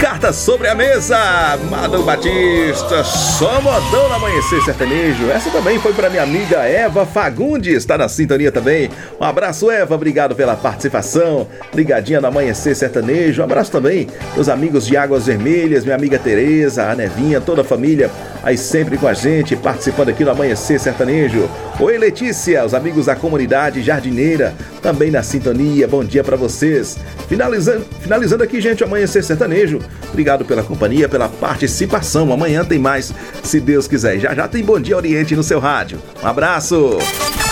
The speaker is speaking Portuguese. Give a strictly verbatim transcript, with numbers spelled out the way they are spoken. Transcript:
Carta sobre a mesa, Madu Batista, só modão no Amanhecer Sertanejo. Essa também foi para minha amiga Eva Fagundes, está na sintonia também. Um abraço, Eva, obrigado pela participação. Ligadinha no Amanhecer Sertanejo. Um abraço também dos amigos de Águas Vermelhas, minha amiga Tereza, a Nevinha, toda a família aí sempre com a gente, participando aqui no Amanhecer Sertanejo. Oi, Letícia, os amigos da comunidade jardineira, também na sintonia. Bom dia para vocês. Finalizando, finalizando aqui, gente, o Amanhecer Sertanejo. Obrigado pela companhia, pela participação. Amanhã tem mais, se Deus quiser. Já já tem Bom Dia Oriente no seu rádio. Um abraço.